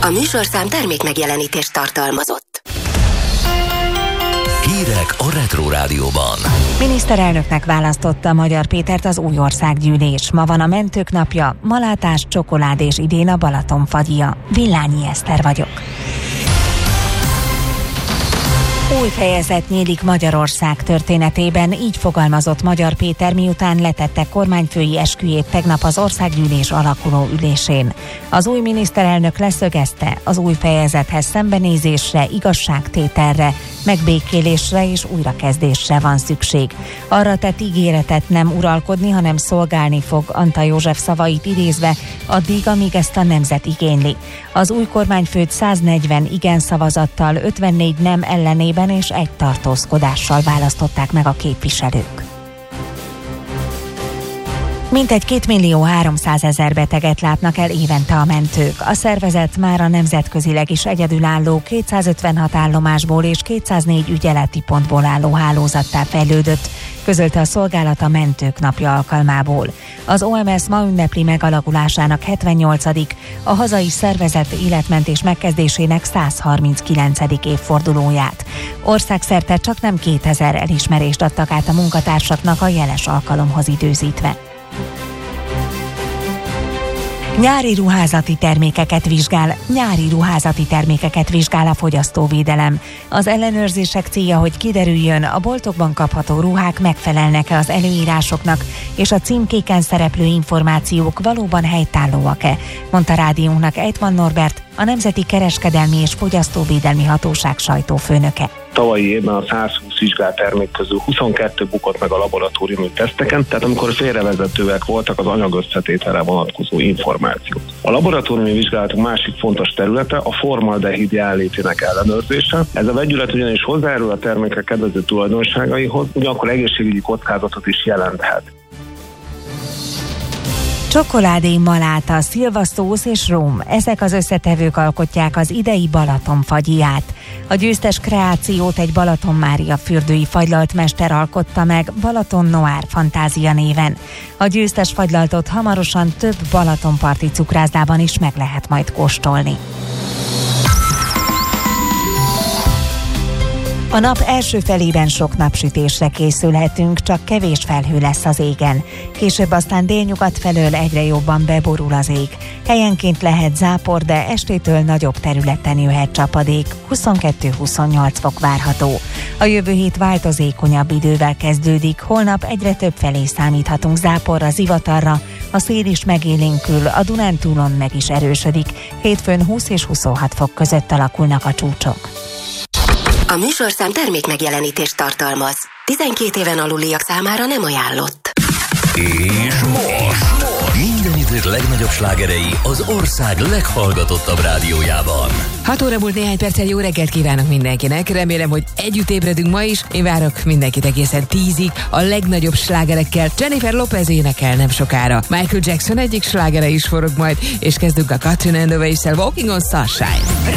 A műsorszám termék megjelenítést tartalmazott. Hírek a Retro Rádióban. Miniszterelnöknek választotta Magyar Pétert az új országgyűlés. Ma van a mentők napja, malátás, csokolád és idén a Balatonfagyja. Villányi Eszter vagyok. Új fejezet nyílik Magyarország történetében, így fogalmazott Magyar Péter, miután letette kormányfői esküjét tegnap az országgyűlés alakuló ülésén. Az új miniszterelnök leszögezte, az új fejezethez szembenézésre, igazságtételre, megbékélésre és újrakezdésre van szükség. Arra tett ígéretet nem uralkodni, hanem szolgálni fog, Antal József szavait idézve, addig, amíg ezt a nemzet igényli. Az új kormányfőt 140 igen szavazattal, 54 nem ellenében és egy tartózkodással választották meg a képviselők. Mintegy 2.300.000 beteget látnak el évente a mentők. A szervezet már a nemzetközileg is egyedülálló 256 állomásból és 204 ügyeleti pontból álló hálózattá fejlődött, közölte a szolgálat a Mentők Napja alkalmából. Az OMS ma ünnepli megalakulásának 78., a hazai szervezet életmentés megkezdésének 139. évfordulóját. Országszerte csaknem 2000 elismerést adtak át a munkatársaknak a jeles alkalomhoz időzítve. Nyári ruházati termékeket vizsgál a fogyasztóvédelem. Az ellenőrzések célja, hogy kiderüljön, a boltokban kapható ruhák megfelelnek-e az előírásoknak, és a címkéken szereplő információk valóban helytállóak-e, mondta rádiónknak Ejtman Norbert, a Nemzeti Kereskedelmi és Fogyasztóvédelmi Hatóság sajtófőnöke. Tavalyi évben a 120 vizsgált termék közül 22 bukott meg a laboratóriumi teszteken, tehát amikor félrevezetőek voltak az anyagösszetételre vonatkozó információk. A laboratóriumi vizsgálatok másik fontos területe a formaldehid jelenlétének ellenőrzése. Ez a vegyület ugyanis hozzájárul a termékek kedvező tulajdonságaihoz, ugyanakkor egészségügyi kockázatot is jelenthet. Csokoládé, maláta, szilvasztósz és róm, ezek az összetevők alkotják az idei Balatonfagyját. A győztes kreációt egy Balaton Mária fürdői fagylalt mester alkotta meg Balaton Noir Fantázia néven. A győztes fagylaltot hamarosan több balatonparti cukrászdában is meg lehet majd kóstolni. A nap első felében sok napsütésre készülhetünk, csak kevés felhő lesz az égen. Később aztán délnyugat felől egyre jobban beborul az ég. Helyenként lehet zápor, de estétől nagyobb területen jöhet csapadék, 22-28 fok várható. A jövő hét változékonyabb idővel kezdődik, holnap egyre több felé számíthatunk záporra, zivatarra, a szél is megélénkül, a Dunántúlon meg is erősödik. Hétfőn 20 és 26 fok között alakulnak a csúcsok. A műsorszám termék megjelenítést tartalmaz. 12 éven aluliak számára nem ajánlott. És most minden idők legnagyobb slágerei az ország leghallgatottabb rádiójában. 6 óra múlt néhány perccel, jó reggelt kívánok mindenkinek. Remélem, hogy együtt ébredünk ma is. Én várok mindenkit egészen 10-ig a legnagyobb slágerekkel. Jennifer Lopez énekel nem sokára. Michael Jackson egyik slágere is forog majd, és kezdünk a Katrina and the Waves-szel, Walking on Sunshine.